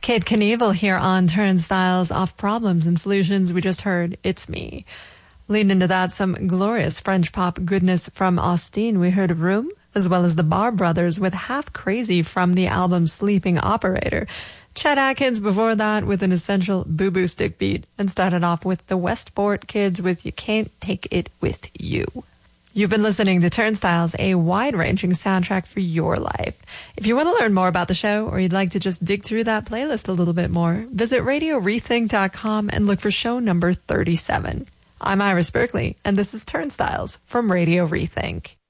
Kid Knievel here on Turnstiles. Off Problems and Solutions. We just heard It's Me. Leading into that, some glorious French pop goodness from Austin. We heard Room, as well as the Bar Brothers with Half Crazy from the album Sleeping Operator. Chet Atkins before that with an essential boo-boo stick beat, and started off with the Westport Kids with You Can't Take It With You. You've been listening to Turnstiles, a wide-ranging soundtrack for your life. If you want to learn more about the show, or you'd like to just dig through that playlist a little bit more, visit RadioRethink.com and look for show number 37. I'm Iris Berkeley, and this is Turnstiles from Radio Rethink.